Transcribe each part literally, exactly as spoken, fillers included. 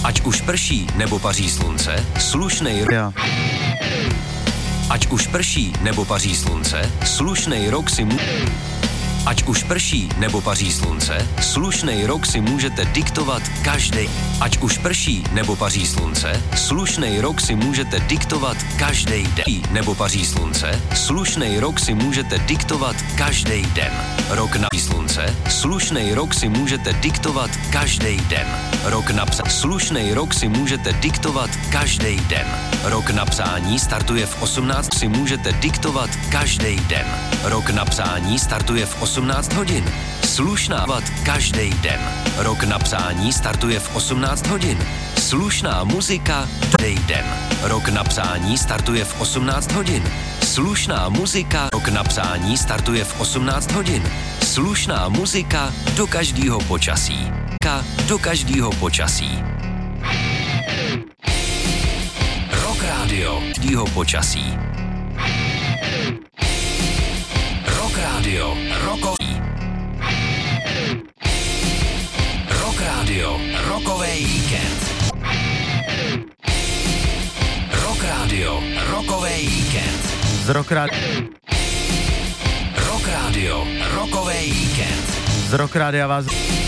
Ať už prší nebo paří slunce, slušnej rok. Ať už prší nebo paří slunce, slušnej rok si mu... Ať už prší nebo paří slunce, slušnej rok si můžete diktovat každý. Ať už prší nebo paří slunce, slušnej rok si můžete diktovat každý den. Nebo paří slunce, slušnej rok si můžete diktovat každý den. Rok na slunce, slušnej rok si můžete diktovat každý den. Rok na psa, slušnej rok si můžete diktovat každý den. Rok na psání startuje v osmnáct si můžete diktovat každý den. Rok na psání startuje v osmnáct hodin. Slušnávat každý den. Rok na psání startuje v osmnáct hodin. Slušná muzika každý den. Rok na psání startuje v osmnáct hodin. Slušná muzika. Rok na psání startuje v osmnáct hodin. Slušná muzika do každého počasí. Do každého počasí. Rock Radio každého počasí. Rock Radio, rokový. Rock Radio, rokový víkend. Rock Radio, rokový víkend. Z Rock Radio. Rock Radio, rokový víkend. Z Rock Rádia vás...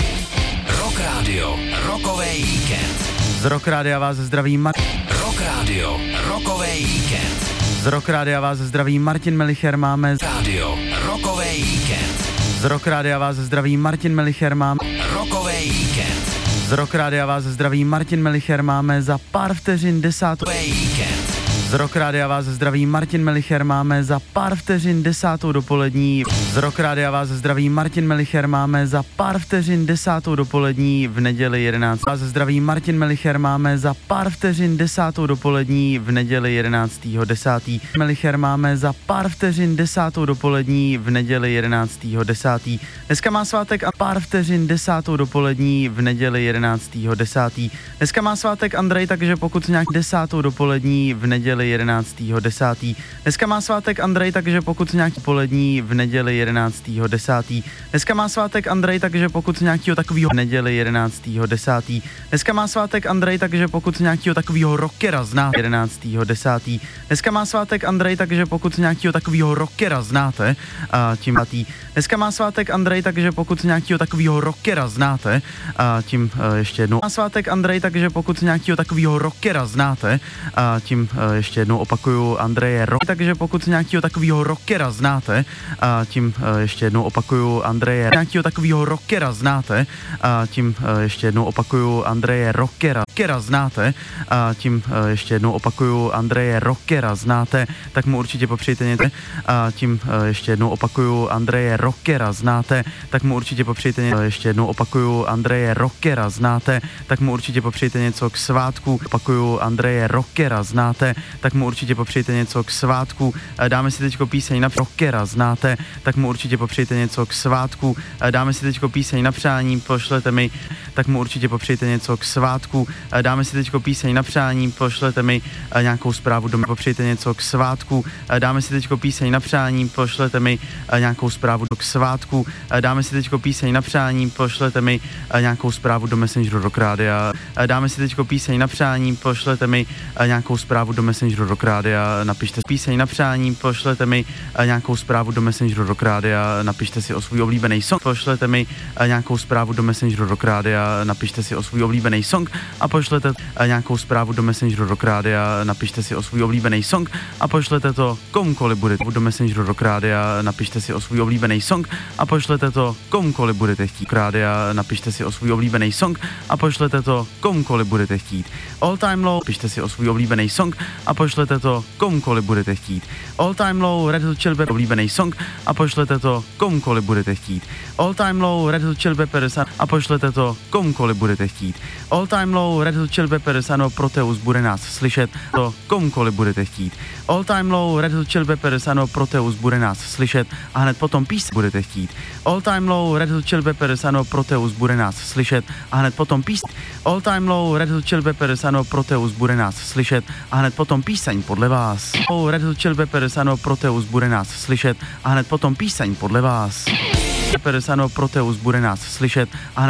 Rock Radio, rokový víkend. Z Rock Rádia vás zdraví Mar... Rock Radio, rokový víkend. Z Rock Rádia vás zdraví Martin Melicher, máme... Radio, rokový víkend. Z Rock Rádia vás zdraví Martin Melicher, máme... Rokový víkend. Z Rock Rádia vás zdraví Martin Melicher, máme za pár vteřin desátou... Víkend. Z Rock Rádia vás zdraví Martin Melicher, máme za pár vteřin desátou dopolední. Z Rock Rádia vás zdraví Martin Melicher, máme za pár vteřin desátou dopolední v neděli jedenáctého Vás zdraví Martin Melicher, máme za pár vteřin desátou dopolední v neděli jedenáctého desátého Melicher, máme za pár vteřin desátou dopolední v neděli jedenáctého desátého Dneska má svátek a pár vteřin desátou dopolední v neděli jedenáctého desátého Dneska má svátek Andrej, takže pokud nějak desátou dopolední v neděli jedenáctého desátého Dneska má svátek Andrej, takže pokud nějaký polední v neděli jedenáctého desátého Dneska má svátek Andrej, takže pokud nějakýho takovýho neděli jedenáctého desátého Dneska má svátek Andrej, takže pokud nějakýho takovýho rockera znáte jedenáctého desátého Dneska má svátek Andrej, takže pokud nějakýho takovýho rockera znáte a tím tý. Dneska má svátek Andrej, takže pokud nějakýho takovýho rockera znáte a tím uh, ještě jednou. Má svátek Andrej, takže pokud nějakýho takovýho rockera znáte a tím uh, ještě jednou opakuju Andreje Rock, takže pokud nějakýho takovýho rockera znáte a tím uh, ještě jednou opakuju Andreje nějakýho takovýho rockera znáte a tím uh, ještě jednou opakuju Andreje Rockera rockera znáte a tím uh, ještě jednou opakuju Andreje Rockera znáte, tak mu určitě popřejte něco a tím uh, ještě jednou opakuju Andreje Rockera znáte, tak mu určitě popřejte něco ještě jednou opakuju Andreje Rockera znáte, tak mu určitě popřejte něco k svátku opakuju Andreje Rockera znáte, tak mu určitě popřejte něco k svátku. Dáme si teďko píseň na rockera znáte, tak mu určitě popřejte něco k svátku. Dáme si teďko píseň na přání, pošlete mi, tak mu určitě popřejte něco k svátku. Dáme si teďko píseň na přání, pošlete mi nějakou zprávu doma, popřejte něco k svátku. Dáme si teďko píseň na přání, pošlete mi nějakou zprávu k svátku. Dáme si teďko píseň na přání, pošlete mi nějakou zprávu do Messengeru Rock Rádia. Dáme si teďko píseň na přání, pošlete mi nějakou zprávu do Messengeru Rock Rádia, napište píseň na přání, pošlete mi nějakou zprávu do Messengeru Rock Rádia, napište si o svůj oblíbený song, pošlete mi nějakou zprávu do Messengeru Rock Rádia, napište si o svůj oblíbený song a pošlete nějakou zprávu do Messengeru Rock Rádia, napište si o svůj oblíbený song a pošlete to komukoliv budete do Messengeru Rock Rádia, napište si o svůj oblíbený song a pošlete to komukoliv budete chtít. Rádia, napište si o svůj oblíbený song a pošlete to komukoliv budete chtít. All Time Low, napište si o svůj oblíbený song a pošlete to komukoliv budete chtít. All Time Low, Red Hot Chili Peppers, oblíbený song a pošlete to komukoliv budete chtít. All Time Low, Red Hot Chili Peppers a pošlete to komukoliv budete chtít. All Time Low, Red Hot Chili Peppers, ano, Proteus bude nás slyšet, to komukoliv budete chtít. All Time Low, Red Hot Chili Peppers, ano, Proteus bude nás slyšet a hned potom píseň budete chtít. All Time Low, Red Hot Chili Peppers, ano, Proteus bude nás slyšet a hned potom píseň. All Time Low, Red Hot Chili Peppers, ano, Proteus bude nás slyšet a hned potom píseň podle vás. Oh, Red Hot Chili Peppers, ano, Proteus bude nás slyšet a hned potom píseň podle vás. Peppers, ano, Proteus bude nás slyšet a hned